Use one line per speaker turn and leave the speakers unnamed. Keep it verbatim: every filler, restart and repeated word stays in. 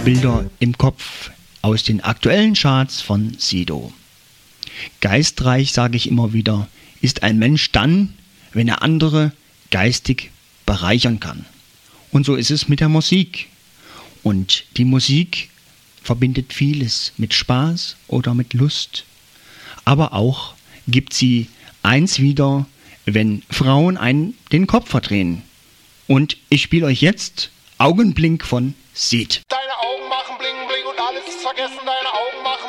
Bilder im Kopf aus den aktuellen Charts von Sido. Geistreich, sage ich immer wieder, ist ein Mensch dann, wenn er andere geistig bereichern kann. Und so ist es mit der Musik. Und die Musik verbindet vieles mit Spaß oder mit Lust. Aber auch gibt sie eins wieder, wenn Frauen einen den Kopf verdrehen. Und ich spiele euch jetzt Augenblink von Seed.